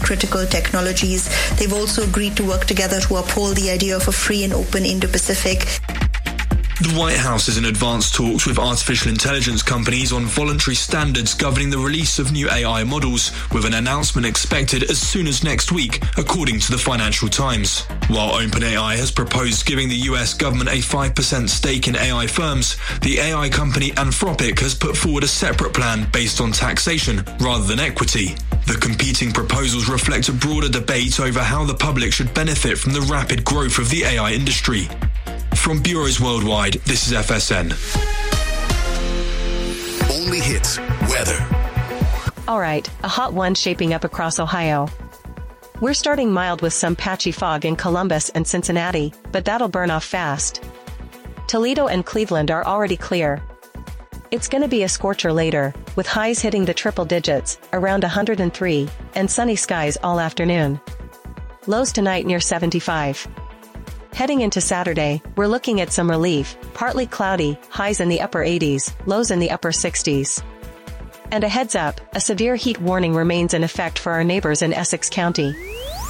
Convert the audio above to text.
critical technologies. They've also agreed to work together to uphold the idea of a free and open Indo-Pacific. The White House is in advanced talks with artificial intelligence companies on voluntary standards governing the release of new AI models, with an announcement expected as soon as next week, according to the Financial Times. While OpenAI has proposed giving the US government a 5% stake in AI firms, the AI company Anthropic has put forward a separate plan based on taxation rather than equity. The competing proposals reflect a broader debate over how the public should benefit from the rapid growth of the AI industry. From bureaus worldwide, this is FSN. Only hits weather. All right, a hot one shaping up across Ohio. We're starting mild with some patchy fog in Columbus and Cincinnati, but that'll burn off fast. Toledo and Cleveland are already clear. It's gonna be a scorcher later, with highs hitting the triple digits, around 103, and sunny skies all afternoon. Lows tonight near 75. Heading into Saturday, we're looking at some relief, partly cloudy, highs in the upper 80s, lows in the upper 60s. And a heads up, a severe heat warning remains in effect for our neighbors in Essex County.